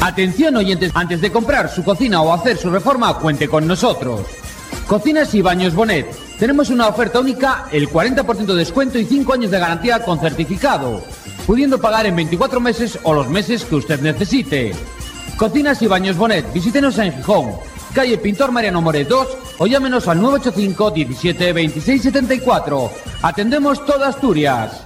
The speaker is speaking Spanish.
Atención oyentes, antes de comprar su cocina o hacer su reforma, cuente con nosotros. Cocinas y Baños Bonet. Tenemos una oferta única, el 40% de descuento y 5 años de garantía con certificado, pudiendo pagar en 24 meses o los meses que usted necesite. Cocinas y Baños Bonet, visítenos en Gijón, calle Pintor Mariano Moret 2 o llámenos al 985 17 26 74. Atendemos toda Asturias.